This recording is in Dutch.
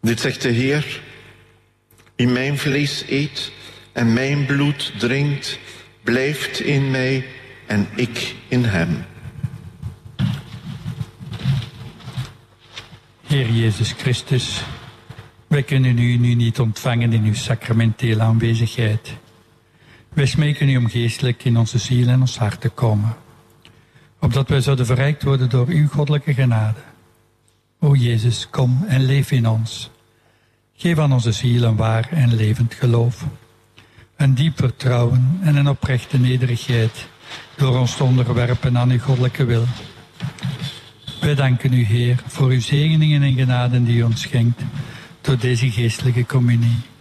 Dit zegt de Heer: wie mijn vlees eet en mijn bloed drinkt, blijft in mij en ik in hem. Heer Jezus Christus, wij kunnen u nu niet ontvangen in uw sacramentele aanwezigheid. Wij smeken u om geestelijk in onze ziel en ons hart te komen, opdat wij zouden verrijkt worden door uw goddelijke genade. O Jezus, kom en leef in ons. Geef aan onze ziel een waar en levend geloof, een diep vertrouwen en een oprechte nederigheid door ons te onderwerpen aan uw goddelijke wil. Wij danken u, Heer, voor uw zegeningen en genaden die u ons schenkt door deze geestelijke communie.